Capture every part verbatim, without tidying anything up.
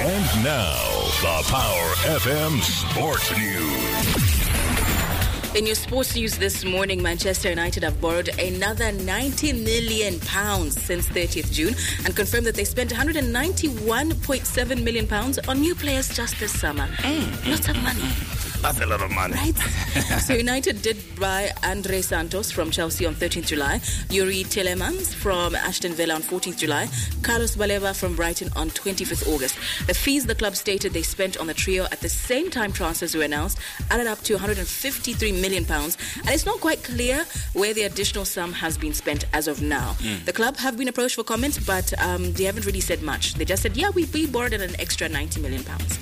And now, the Power F M Sports News. In your sports news this morning, Manchester United have borrowed another ninety million pounds since thirtieth June and confirmed that they spent one hundred ninety-one point seven million pounds on new players just this summer. Mm. Lots of money. That's a lot of money. Right? So United did buy Andre Santos from Chelsea on thirteenth July, Yuri Tielemans from Aston Villa on fourteenth July, Carlos Baleba from Brighton on twenty-fifth August. The fees the club stated they spent on the trio at the same time transfers were announced added up to one hundred fifty-three million pounds, and it's not quite clear where the additional sum has been spent as of now. Mm. The club have been approached for comments, but um, they haven't really said much. They just said, yeah, we, we borrowed an extra ninety million pounds.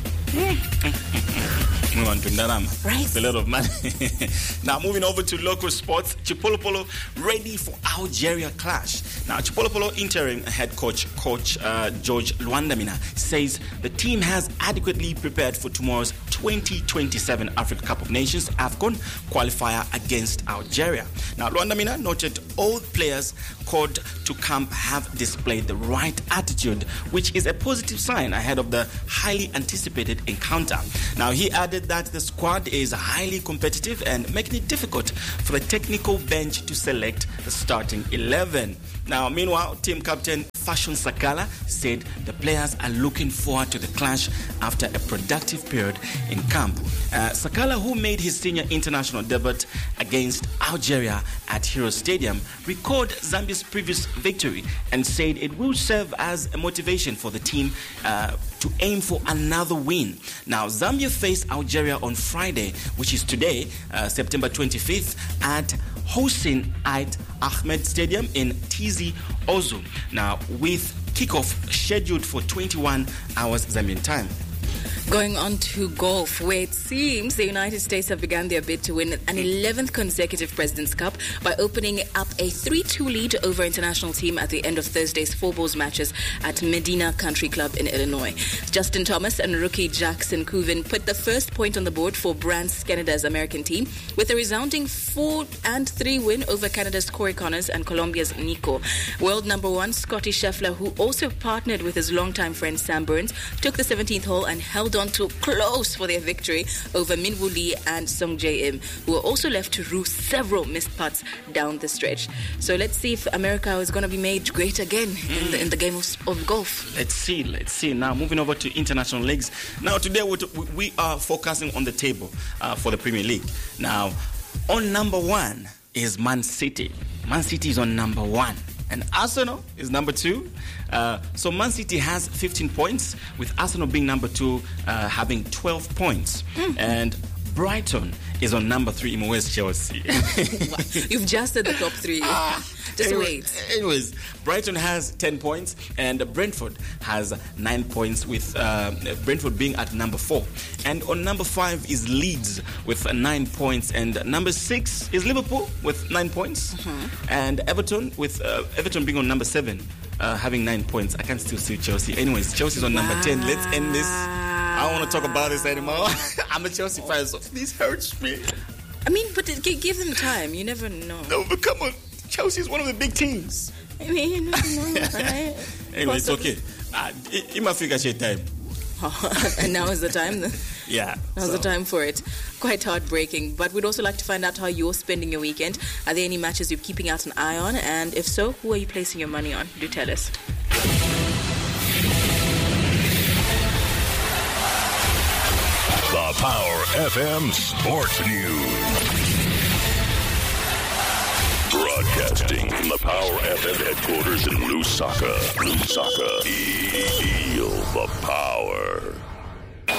Move on to Ndarama. Right. It's a lot of money. Now, moving over to local sports, Chipolopolo ready for Algeria clash. Now, Chipolopolo interim head coach, coach uh, George Luandamina, says the team has adequately prepared for tomorrow's twenty twenty-seven Africa Cup of Nations AFCON qualifier against Algeria. Now, Luandamina noted all players called to camp have displayed the right attitude, which is a positive sign ahead of the highly anticipated encounter. Now, he added that the squad is highly competitive and making it difficult for the technical bench to select the starting eleven. Now, meanwhile, team captain Fashion Sakala said the players are looking forward to the clash after a productive period in camp. Uh, Sakala, who made his senior international debut against Algeria at Hero Stadium, recalled Zambia's previous victory and said it will serve as a motivation for the team uh, to aim for another win. Now, Zambia face Algeria on Friday, which is today, uh, September twenty-fifth, at Hossein Ait Ahmed Stadium in Tizi Ouzou. Now, with kickoff scheduled for twenty-one hours Zambian time. Going on to golf, where it seems the United States have begun their bid to win an eleventh consecutive President's Cup by opening up a three two lead over international team at the end of Thursday's four balls matches at Medina Country Club in Illinois. Justin Thomas and rookie Jackson Couvin put the first point on the board for Brands Canada's American team with a resounding four and three win over Canada's Corey Connors and Colombia's Nico. World number one Scotty Scheffler, who also partnered with his longtime friend Sam Burns, took the seventeenth hole and held on to close for their victory over Min Woo Lee and Sung Jae Im, who were also left to rue several missed putts down the stretch. So let's see if America is going to be made great again mm. in, the, in the game of, of golf. Let's see, let's see. Now, moving over to international leagues. Now, today we, we are focusing on the table uh, for the Premier League. Now, on number one is Man City. Man City is on number one. And Arsenal is number two. Uh, so Man City has fifteen points, with Arsenal being number two, uh, having twelve points. Mm. And Brighton is on number three. In West Chelsea. You've just said the top three. Ah, just anyway, wait. Anyways, Brighton has ten points, and Brentford has nine points, with uh, Brentford being at number four. And on number five is Leeds with uh, nine points, and number six is Liverpool with nine points, mm-hmm. and Everton with uh, Everton being on number seven, uh, having nine points. I can still see Chelsea. Anyways, Chelsea's on wow. number ten. Let's end this. I don't want to talk about this anymore. I'm a Chelsea fan, so this hurts me. I mean, but give them time. You never know. No, but come on. Chelsea is one of the big teams. I mean, you never know. Right? Anyway, it's okay. Uh, it might figure your time. And now is the time? Yeah. Now's so. the time for it. Quite heartbreaking. But we'd also like to find out how you're spending your weekend. Are there any matches you're keeping out an eye on? And if so, who are you placing your money on? Do tell us. The Power F M Sports News. Broadcasting from the Power F M headquarters in Lusaka. Lusaka. Feel the power.